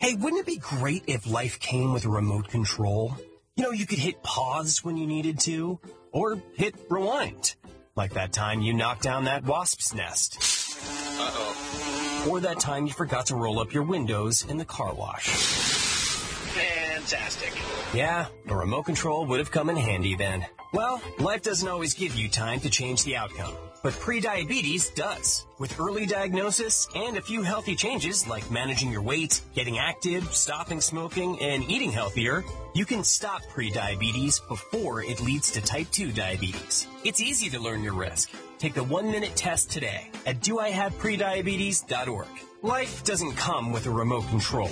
Hey, wouldn't it be great if life came with a remote control? You know, you could hit pause when you needed to, or hit rewind, like that time you knocked down that wasp's nest. Uh-oh. Or that time you forgot to roll up your windows in the car wash. Fantastic. Yeah, a remote control would have come in handy then. Well, life doesn't always give you time to change the outcome, but prediabetes does. With early diagnosis and a few healthy changes like managing your weight, getting active, stopping smoking, and eating healthier, you can stop prediabetes before it leads to type 2 diabetes. It's easy to learn your risk. Take the 1-minute test today at doihaveprediabetes.org. Life doesn't come with a remote control.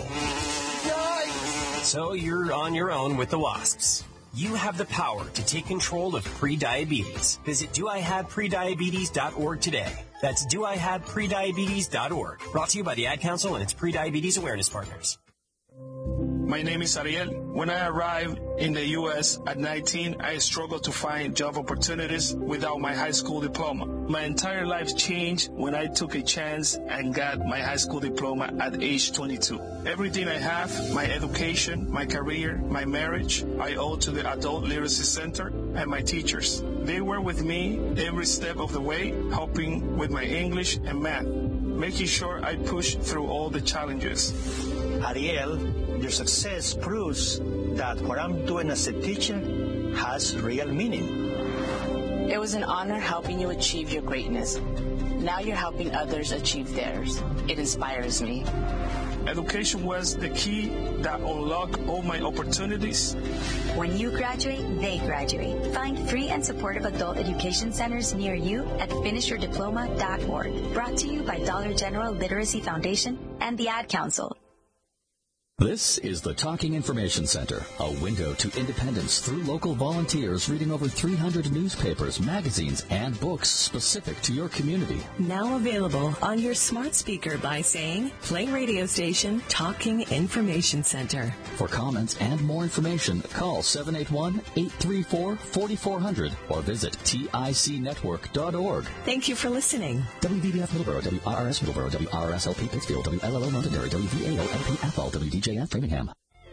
So you're on your own with the wasps. You have the power to take control of prediabetes. Visit doihaveprediabetes.org today. That's doihaveprediabetes.org. Brought to you by the Ad Council and its Prediabetes Awareness Partners. My name is Ariel. When I arrived in the U.S. at 19, I struggled to find job opportunities without my high school diploma. My entire life changed when I took a chance and got my high school diploma at age 22. Everything I have, my education, my career, my marriage, I owe to the Adult Literacy Center and my teachers. They were with me every step of the way, helping with my English and math, making sure I pushed through all the challenges. Ariel, your success proves that what I'm doing as a teacher has real meaning. It was an honor helping you achieve your greatness. Now you're helping others achieve theirs. It inspires me. Education was the key that unlocked all my opportunities. When you graduate, they graduate. Find free and supportive adult education centers near you at finishyourdiploma.org. Brought to you by Dollar General Literacy Foundation and the Ad Council. This is the Talking Information Center, a window to independence through local volunteers reading over 300 newspapers, magazines, and books specific to your community. Now available on your smart speaker by saying, play radio station Talking Information Center. For comments and more information, call 781-834-4400 or visit ticnetwork.org. Thank you for listening. WVBF Middleborough, WRRS Middleborough, WRSLP Pittsfield, WLLO Londonderry, WVAO LP Athol, WDJF Framingham.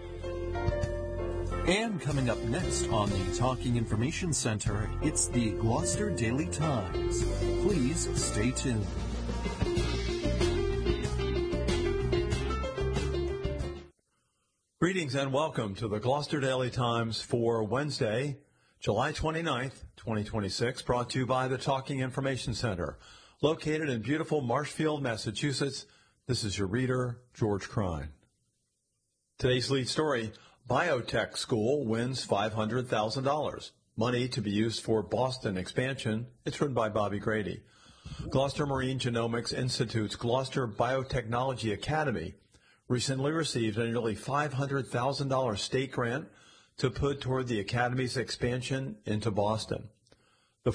And coming up next on the Talking Information Center, it's the Gloucester Daily Times. Please stay tuned. Greetings and welcome to the Gloucester Daily Times for Wednesday, July 29th, 2026, brought to you by the Talking Information Center, located in beautiful Marshfield, Massachusetts. This is your reader, George Crine. Today's lead story, Biotech School wins $500,000. Money to be used for Boston expansion. It's written by Bobby Grady. Gloucester Marine Genomics Institute's Gloucester Biotechnology Academy recently received a nearly $500,000 state grant to put toward the Academy's expansion into Boston. The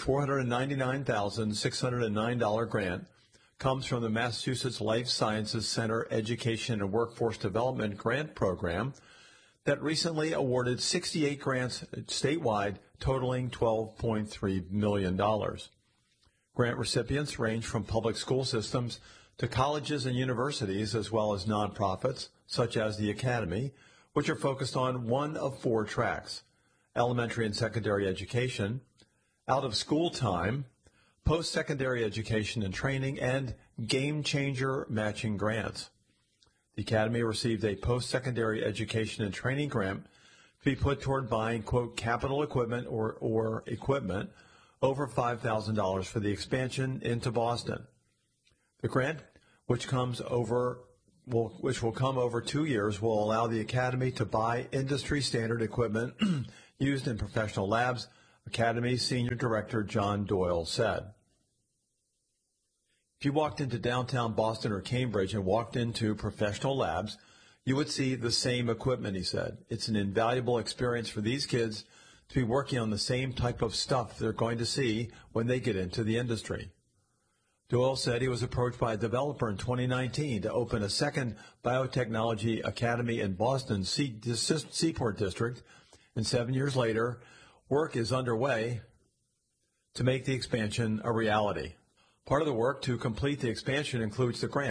$499,609 grant comes from the Massachusetts Life Sciences Center Education and Workforce Development Grant Program that recently awarded 68 grants statewide totaling $12.3 million. Grant recipients range from public school systems to colleges and universities, as well as nonprofits, such as the Academy, which are focused on one of four tracks: elementary and secondary education, out-of-school time, post-secondary education and training, and game-changer matching grants. The Academy received a post-secondary education and training grant to be put toward buying, quote, capital equipment or equipment over $5,000 for the expansion into Boston. The grant, which will come over 2 years, will allow the Academy to buy industry-standard equipment used in professional labs, Academy Senior Director John Doyle said. If you walked into downtown Boston or Cambridge and walked into professional labs, you would see the same equipment, he said. It's an invaluable experience for these kids to be working on the same type of stuff they're going to see when they get into the industry. Doyle said he was approached by a developer in 2019 to open a second biotechnology academy in Boston's Seaport District, and 7 years later, work is underway to make the expansion a reality. Part of the work to complete the expansion includes the grant.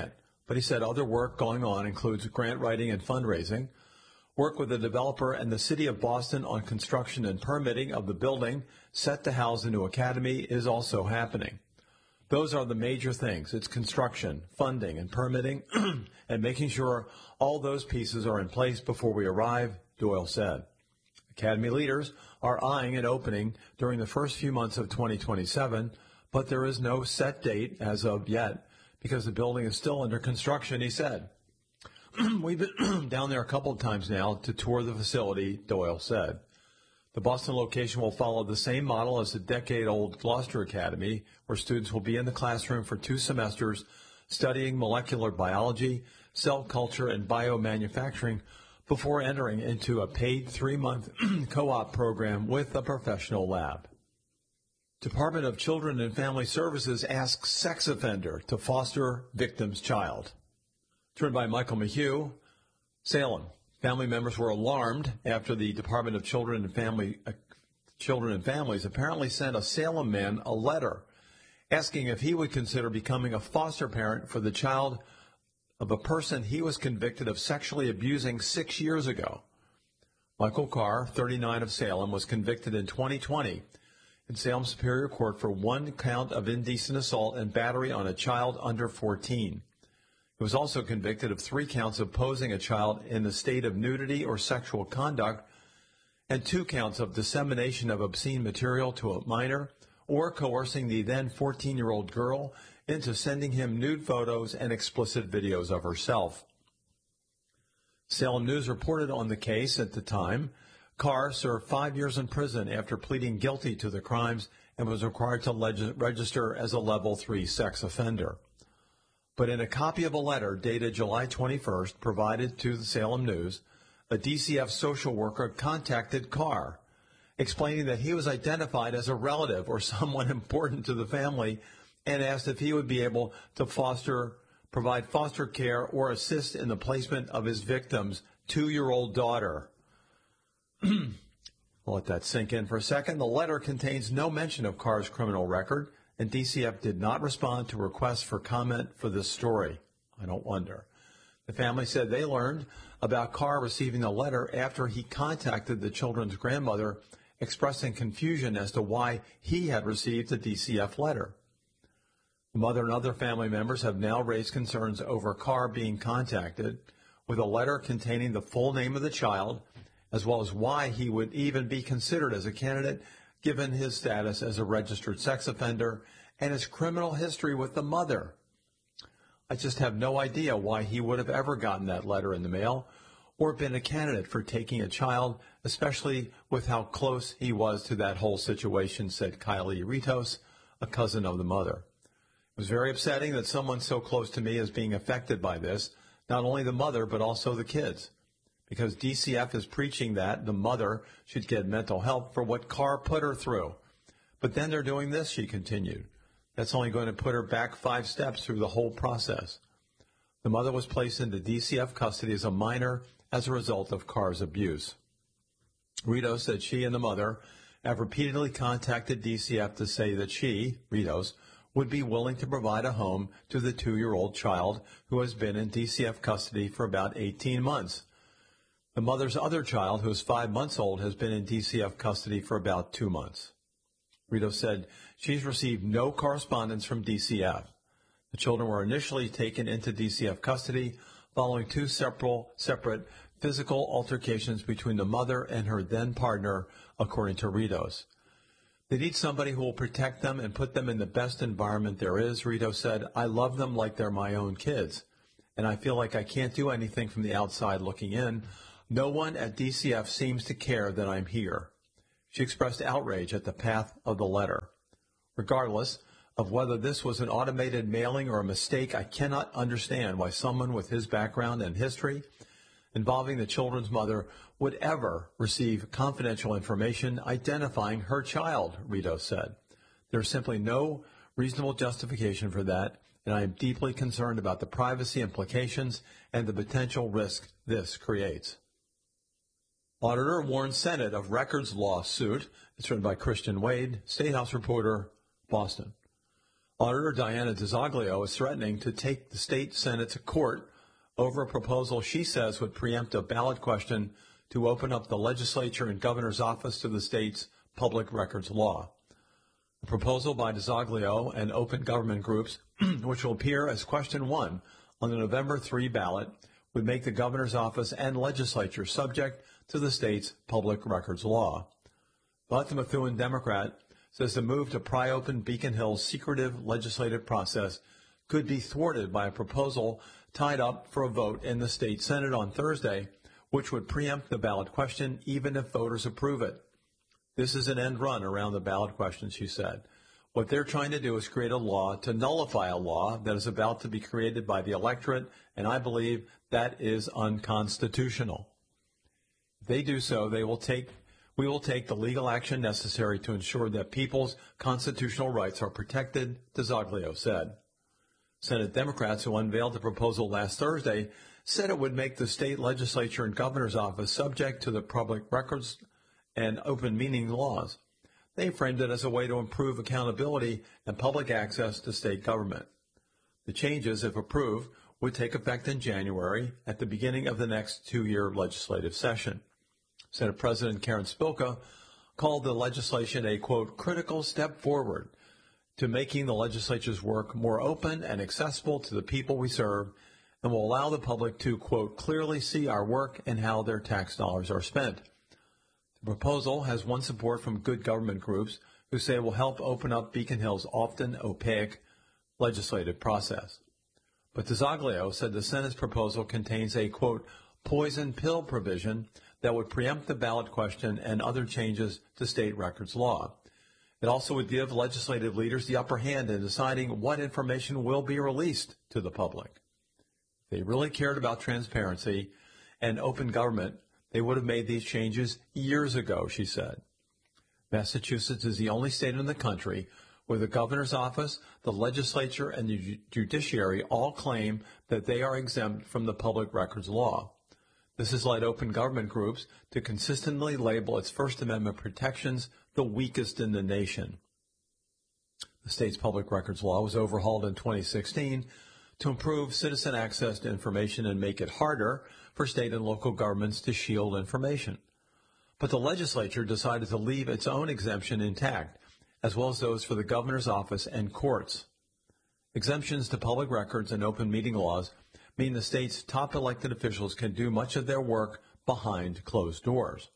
But he said other work going on includes grant writing and fundraising, work with the developer and the city of Boston on construction and permitting of the building set to house the new academy is also happening. Those are the major things. It's construction, funding, and permitting, and making sure all those pieces are in place before we arrive, Doyle said. Academy leaders are eyeing an opening during the first few months of 2027, but there is no set date as of yet because the building is still under construction, he said. We've been down there a couple of times now to tour the facility, Doyle said. The Boston location will follow the same model as the decade-old Gloucester Academy, where students will be in the classroom for 2 semesters studying molecular biology, cell culture, and biomanufacturing before entering into a paid 3-month co-op program with a professional lab. Department of Children and Family Services asks sex offender to foster victim's child. Written by Michael Mayhew, Salem. Family members were alarmed after the Department of Children and Families apparently sent a Salem man a letter asking if he would consider becoming a foster parent for the child of a person he was convicted of sexually abusing 6 years ago. Michael Carr, 39 of Salem, was convicted in 2020 in Salem Superior Court for 1 count of indecent assault and battery on a child under 14. He was also convicted of 3 counts of posing a child in the state of nudity or sexual conduct and 2 counts of dissemination of obscene material to a minor or coercing the then 14-year-old girl into sending him nude photos and explicit videos of herself. Salem News reported on the case at the time. Carr served 5 years in prison after pleading guilty to the crimes and was required to register as a Level 3 sex offender. But in a copy of a letter dated July 21st provided to the Salem News, a DCF social worker contacted Carr, explaining that he was identified as a relative or someone important to the family and asked if he would be able to provide foster care or assist in the placement of his victim's 2-year-old daughter. I'll let that sink in for a second. The letter contains no mention of Carr's criminal record, and DCF did not respond to requests for comment for this story. I don't wonder. The family said they learned about Carr receiving the letter after he contacted the children's grandmother, expressing confusion as to why he had received the DCF letter. The mother and other family members have now raised concerns over Carr being contacted with a letter containing the full name of the child, as well as why he would even be considered as a candidate given his status as a registered sex offender and his criminal history with the mother. I just have no idea why he would have ever gotten that letter in the mail or been a candidate for taking a child, especially with how close he was to that whole situation, said Kylie Ritos, a cousin of the mother. It was very upsetting that someone so close to me is being affected by this, not only the mother, but also the kids. Because DCF is preaching that the mother should get mental help for what Carr put her through. But then they're doing this, she continued. That's only going to put her back 5 steps through the whole process. The mother was placed into DCF custody as a minor as a result of Carr's abuse. Ritos said she and the mother have repeatedly contacted DCF to say that she, Ritos, would be willing to provide a home to the 2-year-old child who has been in DCF custody for about 18 months. The mother's other child, who is 5 months old, has been in DCF custody for about 2 months. Ritos said she's received no correspondence from DCF. The children were initially taken into DCF custody following 2 separate physical altercations between the mother and her then partner, according to Ritos. They need somebody who will protect them and put them in the best environment there is, Ritos said. I love them like they're my own kids, and I feel like I can't do anything from the outside looking in. No one at DCF seems to care that I'm here. She expressed outrage at the path of the letter. Regardless of whether this was an automated mailing or a mistake, I cannot understand why someone with his background and history involving the children's mother would ever receive confidential information identifying her child, Ritos said. There is simply no reasonable justification for that, and I am deeply concerned about the privacy implications and the potential risk this creates. Auditor warns Senate of records loss suit. It's written by Christian Wade, State House reporter, Boston. Auditor Diana DiZoglio is threatening to take the state Senate to court over a proposal she says would preempt a ballot question to open up the legislature and governor's office to the state's public records law. The proposal by DiZoglio and open government groups, which will appear as question 1 on the November 3 ballot, would make the governor's office and legislature subject to the state's public records law. But the Methuen Democrat says the move to pry open Beacon Hill's secretive legislative process could be thwarted by a proposal tied up for a vote in the state Senate on Thursday, which would preempt the ballot question even if voters approve it. This is an end run around the ballot question, she said. What they're trying to do is create a law to nullify a law that is about to be created by the electorate, and I believe that is unconstitutional. If they do so, we will take the legal action necessary to ensure that people's constitutional rights are protected, DiZoglio said. Senate Democrats, who unveiled the proposal last Thursday, said it would make the state legislature and governor's office subject to the public records and open meeting laws. They framed it as a way to improve accountability and public access to state government. The changes, if approved, would take effect in January at the beginning of the next 2-year legislative session. Senate President Karen Spilka called the legislation a, quote, critical step forward to making the legislature's work more open and accessible to the people we serve, and will allow the public to, quote, clearly see our work and how their tax dollars are spent. The proposal has won support from good government groups who say it will help open up Beacon Hill's often opaque legislative process. But DiZoglio said the Senate's proposal contains a, quote, poison pill provision that would preempt the ballot question and other changes to state records law. It also would give legislative leaders the upper hand in deciding what information will be released to the public. If they really cared about transparency and open government, they would have made these changes years ago, she said. Massachusetts is the only state in the country where the governor's office, the legislature, and the judiciary all claim that they are exempt from the public records law. This has led open government groups to consistently label its First Amendment protections the weakest in the nation. The state's public records law was overhauled in 2016 to improve citizen access to information and make it harder for state and local governments to shield information. But the legislature decided to leave its own exemption intact, as well as those for the governor's office and courts. Exemptions to public records and open meeting laws mean the state's top elected officials can do much of their work behind closed doors.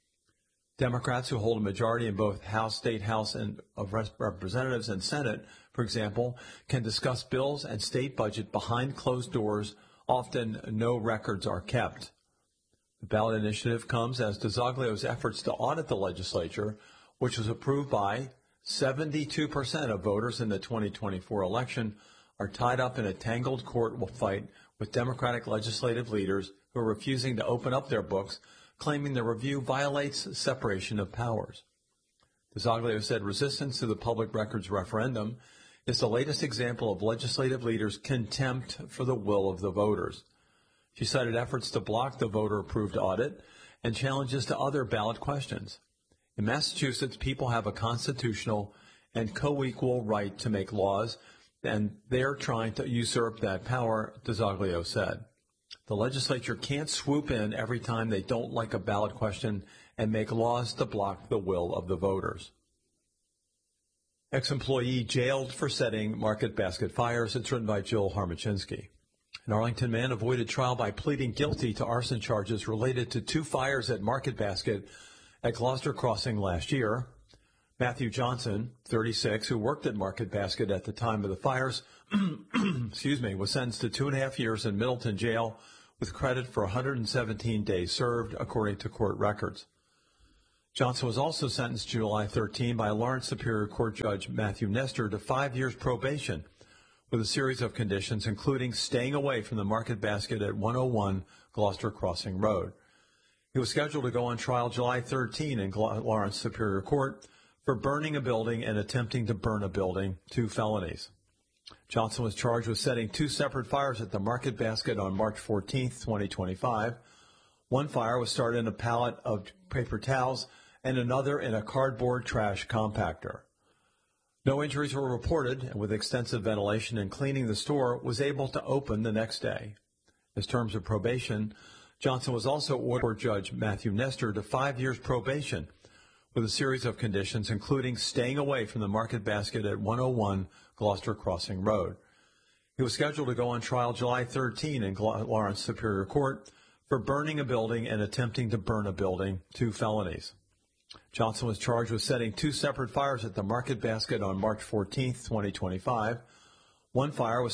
Democrats who hold a majority in both State House of Representatives and Senate, for example, can discuss bills and state budget behind closed doors. Often no records are kept. The ballot initiative comes as DiZoglio's efforts to audit the legislature, which was approved by 72% of voters in the 2024 election, are tied up in a tangled court fight with Democratic legislative leaders who are refusing to open up their books, claiming the review violates separation of powers. DiZoglio said resistance to the public records referendum is the latest example of legislative leaders' contempt for the will of the voters. She cited efforts to block the voter-approved audit and challenges to other ballot questions. In Massachusetts, people have a constitutional and co-equal right to make laws, and they're trying to usurp that power, DiZoglio said. The legislature can't swoop in every time they don't like a ballot question and make laws to block the will of the voters. Ex-employee jailed for setting market basket fires. It's written by Jill Harmachinsky. An Arlington man avoided trial by pleading guilty to arson charges related to 2 fires at Market Basket at Gloucester Crossing last year. Matthew Johnson, 36, who worked at Market Basket at the time of the fires, was sentenced to 2.5 years in Middleton Jail with credit for 117 days served, according to court records. Johnson was also sentenced July 13 by Lawrence Superior Court Judge Matthew Nestor to 5 years probation with a series of conditions, including staying away from the Market Basket at 101 Gloucester Crossing Road. He was scheduled to go on trial July 13 in Lawrence Superior Court for burning a building and attempting to burn a building, 2 felonies. Johnson was charged with setting 2 separate fires at the Market Basket on March 14, 2025. One fire was started in a pallet of paper towels and another in a cardboard trash compactor. No injuries were reported, and with extensive ventilation and cleaning, the store was able to open the next day. As terms of probation, Johnson was also ordered Judge Matthew Nestor to 5 years probation with a series of conditions, including staying away from the Market Basket at 101 Gloucester Crossing Road. He was scheduled to go on trial July 13 in Lawrence Superior Court for burning a building and attempting to burn a building, 2 felonies. Johnson was charged with setting 2 separate fires at the Market Basket on March 14, 2025. One fire was